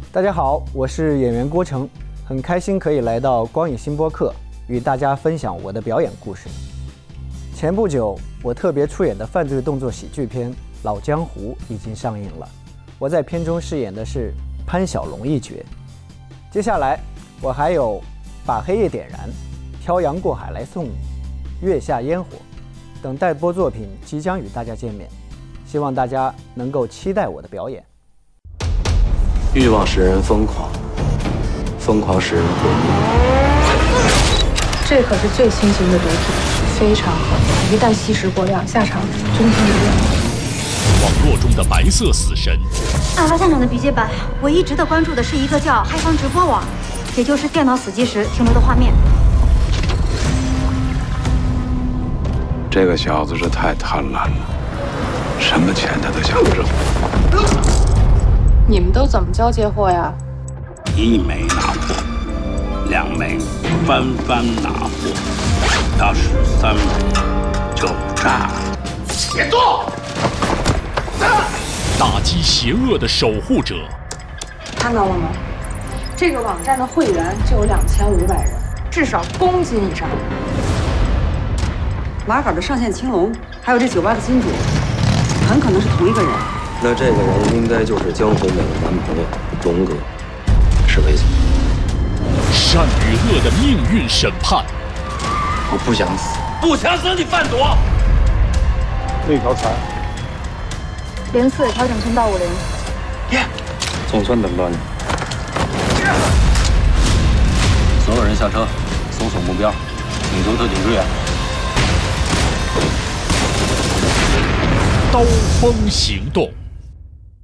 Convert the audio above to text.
大家好，我是演员郭成，很开心可以来到光影新播客，与大家分享我的表演故事。前不久，我特别出演的犯罪动作喜剧片《老江湖》已经上映了，我在片中饰演的是潘小龙一角。接下来，我还有把黑夜点燃、漂洋过海来送你、月下烟火等待播作品即将与大家见面，希望大家能够期待我的表演。 欲望使人疯狂，疯狂使人毁灭。 这可是最新型的毒品，非常狠，一旦吸食过量，下场真听不见。 网络中的白色死神。 案发现场的笔记本，我一直的关注的是一个叫嗨方直播网，也就是电脑死机时停留的画面。 这个小子是太贪婪了，什么钱他都想挣。 你们都怎么交接货呀 ？1枚拿货，2枚翻拿货，要是3枚就炸了。 别动！打击邪恶的守护者。 看到了吗？这个网站的会员就有2500人，至少公斤以上。 拉杆的上线青龙，还有这酒吧的金主，很可能是同一个人。 那这个人应该就是江红美的男朋友龙哥，是危险。 善与恶的命运审判。 我不想死， 不想死你贩毒。 那条船 04调整频道50。 总算等到你。 所有人下车，搜索目标，请求特警支援。 刀锋行动。